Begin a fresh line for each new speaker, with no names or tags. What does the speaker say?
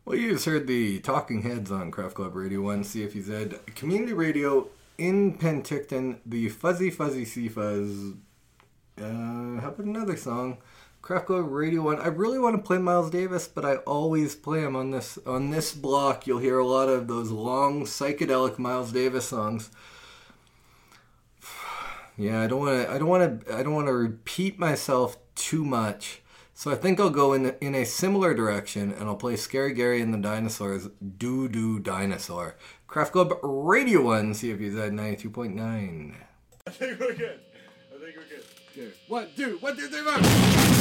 Well, you just heard the Talking Heads on Craft Club Radio 1 CFUZ Community Radio in Penticton, the Fuzzy Fuzzy Sea Fuzz. How about another song? Craft Club Radio 1. I really want to play Miles Davis, but I always play him on this block. You'll hear a lot of those long psychedelic Miles Davis songs. Yeah, I don't want to repeat myself too much. So I think I'll go in a similar direction, and I'll play Scary Gary and the Dinosaurs, Doo Doo Dinosaur. Craft Club Radio 1, CFUZ 92.9.
I think we're good.
Okay. 1, 2, 1, 2, 3, 4.